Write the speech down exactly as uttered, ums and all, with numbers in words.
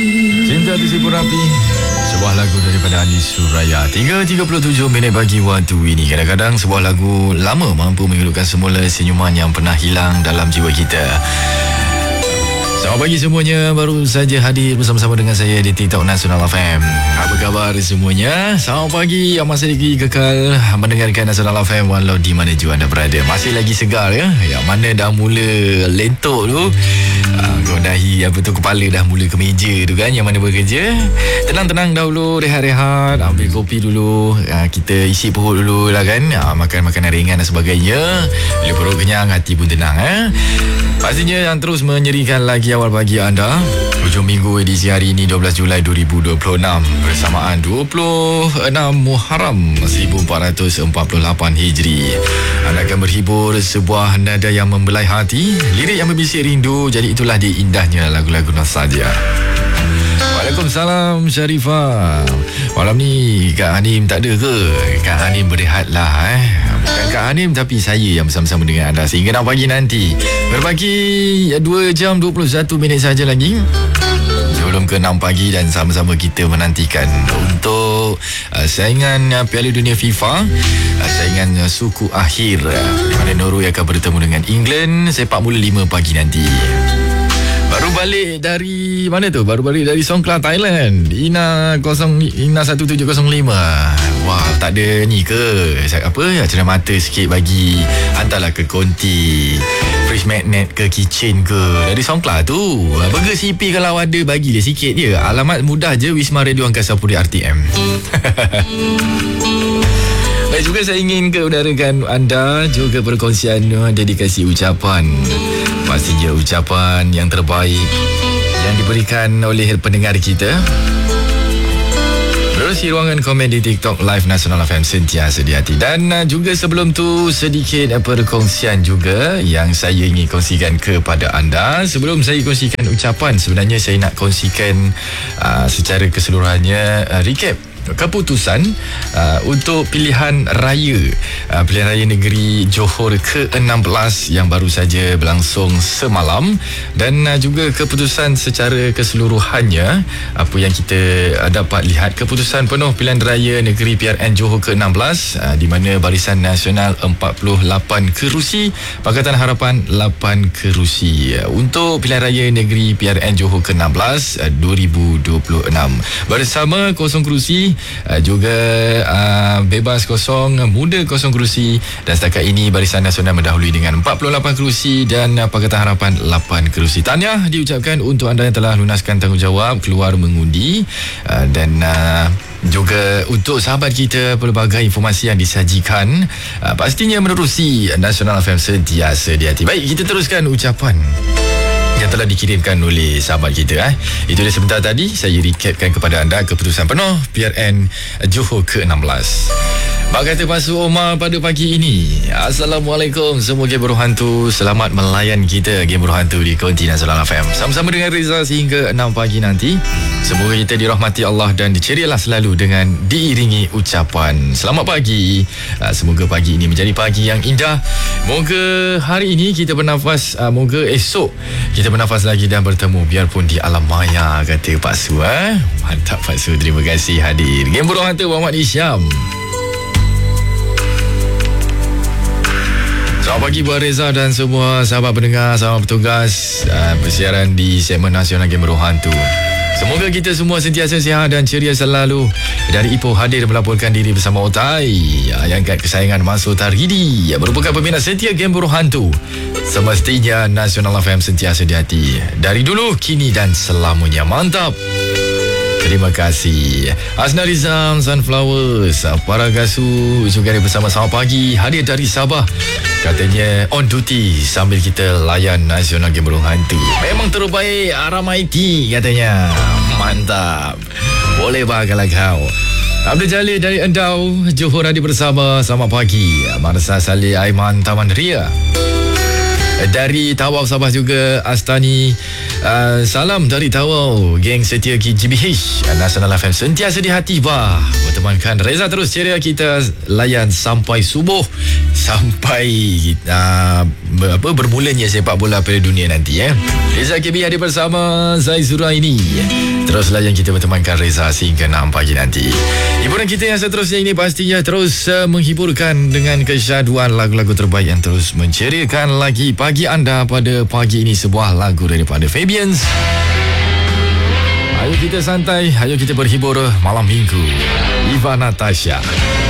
Cinta Tersipu Rapi, sebuah lagu daripada Ali Suraya. tiga tiga puluh tujuh minit bagi waktu ini. Kadang-kadang sebuah lagu lama mampu menghidupkan semula senyuman yang pernah hilang dalam jiwa kita. Selamat pagi semuanya, baru saja hadir bersama-sama dengan saya di TikTok Nasional F M. Apa khabar semuanya? Selamat pagi, yang masih lagi kekal mendengarkan Nasional F M walau di mana jua anda berada. Masih lagi segar ya? Yang mana dah mula lentok tu, uh, kau dahi apa tu, kepala dah mula ke meja tu kan, yang mana bekerja. Tenang-tenang dahulu, rehat-rehat, ambil kopi dulu, uh, kita isi perut dulu lah kan, uh, makan makanan ringan dan sebagainya. Bila perut kenyang, hati pun tenang eh? Pastinya yang terus menyerikan lagi awal pagi anda, hujung minggu edisi hari ini dua belas Julai dua ribu dua puluh enam bersamaan dua puluh enam Muharram seribu empat ratus empat puluh lapan Hijri. Anda akan berhibur sebuah nada yang membelai hati, lirik yang berbisik rindu. Jadi itulah dia indahnya lagu-lagu nostalgia. Waalaikumsalam Sharifah. Malam ni Kak Hanim tak ada ke? Kak Hanim berehatlah eh. Bukan Kak Hanim tapi saya yang bersama-sama dengan anda sehingga enam pagi nanti. Berbagi dua jam dua puluh satu minit saja lagi sebelum ke enam pagi, dan sama-sama kita menantikan untuk uh, saingan uh, Piala Dunia FIFA, uh, saingan uh, suku akhir, uh, di mana Norway akan bertemu dengan England sepak bola lima pagi nanti. Baru balik dari mana tu? Baru balik dari Songkla, Thailand. Ina kosong Ina satu tujuh kosong lima. Wah, tak ada ni ke? Apa? Cerah mata sikit bagi hantarlah ke konti, fridge magnet ke kitchen ke. Dari Songkla tu. Burger C P kalau ada bagi dia sikit je. Alamat mudah je, Wisma Radio Angkasa Puri R T M. Baik, juga saya ingin keudarakan anda juga perkongsian dedikasi ucapan. Pastinya ucapan yang terbaik yang diberikan oleh pendengar kita. Menerusi ruangan komen di TikTok Live Nasional F M sentiasa di hati. Dan uh, juga sebelum tu sedikit uh, perkongsian juga yang saya ingin kongsikan kepada anda. Sebelum saya kongsikan ucapan, sebenarnya saya nak kongsikan uh, secara keseluruhannya uh, recap keputusan uh, untuk pilihan raya uh, pilihan raya negeri Johor ke enam belas yang baru saja berlangsung semalam, dan uh, juga keputusan secara keseluruhannya apa yang kita uh, dapat lihat keputusan penuh pilihan raya negeri P R N Johor ke enam belas, uh, di mana Barisan Nasional empat puluh lapan kerusi, Pakatan Harapan lapan kerusi uh, untuk pilihan raya negeri P R N Johor ke enam belas uh, dua ribu dua puluh enam. Bersama kosong kerusi, Uh, juga uh, bebas kosong, muda kosong kerusi, dan setakat ini Barisan Nasional mendahului dengan empat puluh lapan kerusi dan uh, Pakatan Harapan lapan kerusi. Tahniah diucapkan untuk anda yang telah lunaskan tanggungjawab keluar mengundi, uh, dan uh, juga untuk sahabat kita pelbagai informasi yang disajikan, uh, pastinya menerusi Nasional F M sentiasa di hati. Baik, kita teruskan ucapan yang telah dikirimkan oleh sahabat kita eh. Itu dia sebentar tadi saya recapkan kepada anda keputusan penuh P R N Johor ke enam belas. Bak kata Pasu Omar pada pagi ini, Assalamualaikum semua game berhantu, selamat melayan kita game berhantu di Konti Nasional F M. Sama-sama dengan Reza sehingga enam pagi nanti. Semoga kita dirahmati Allah dan dicerialah selalu dengan diiringi ucapan selamat pagi. Semoga pagi ini menjadi pagi yang indah. Moga hari ini kita bernafas, moga esok kita bernafas lagi dan bertemu biarpun di alam maya, kata Pak Su eh? Mantap Pak Su, terima kasih hadir. Game berhantu Muhammad Isyam. Selamat pagi buat Reza dan semua sahabat pendengar, sahabat petugas uh, persiaran di segmen nasional Game Berhantu. Semoga kita semua sentiasa sihat dan ceria selalu. Dari Ipoh hadir melaporkan diri bersama Otai, yang kat kesayangan Mansur Tarhidi, yang merupakan pembina setia Game Berhantu. Semestinya Nasional F M sentiasa di hati, dari dulu, kini dan selamanya. Mantap. Terima kasih. Asna Rizam, Sunflowers, para gasu juga bersama selamat pagi, hadir dari Sabah. Katanya on duty sambil kita layan Nasional Game Berhantu. Memang terbaik Aram I T katanya. Mantap. Boleh bah kalau kau. Abdul Jalil dari Endau, Johor hadir bersama. Selamat pagi. Marsa Saleh Aiman Taman Ria. Dari Tawau Sabah juga Astani uh, Salam dari Tawau, geng setia G B H Nasional F M sentiasa di hati bah. Bertemankan Reza terus ceria kita layan sampai subuh, sampai uh, apa bermulanya sepak bola Piala Dunia nanti eh. Reza K B hadir bersama Zai Zuraini. Terus layan kita bertemankan Reza sehingga enam pagi nanti. Hiburan kita yang seterusnya ini pastinya terus uh, menghiburkan dengan kesyaduan lagu-lagu terbaik yang terus menceriakan lagi pagi anda pada pagi ini. Sebuah lagu daripada Fabians. Ayo kita santai, ayo kita berhibur malam minggu. Iva Natasha.